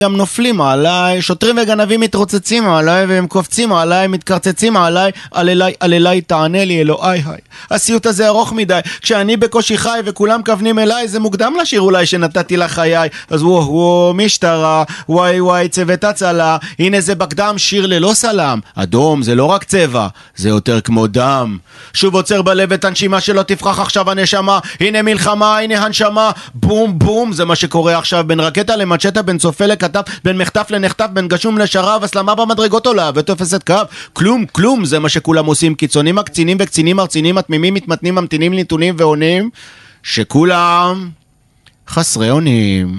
גם נופלים עליי, שוטרים וגנבים מתרוצצים עליי, והם קופצים עליי, מתקרצצים עליי, על אליי תענה לי אלוהי. הסיוט הזה ארוך מדי, כשאני בקושי חי וכולם כוונים אליי, זה מוקדם לשיר אולי שנתתי לחיי. אז וואו, משטרה, וואי, צוות הצלה, הנה זה בקדם, שיר ללא סלם. אדום זה לא רק צבע, זה יותר כמו דם. שוב עוצר בלב את הנשימה שלא תפרח עכשיו הנשמה, הנה מלחמה, הנה הנשמה, בום בום, זה מה שקורה עכשיו בין רקטה למצ'טה, בין צופה לכתב, בין מחטף לנחטף, בין גשום לשרב, הסלמה במדרגות עולה ותופסת קו. כלום, זה מה שכולם עושים. קיצונים הקצינים וקצינים הרצינים, התמימים מתמתנים, ממתינים לנתונים ועונים, שכולם חסרי אונים.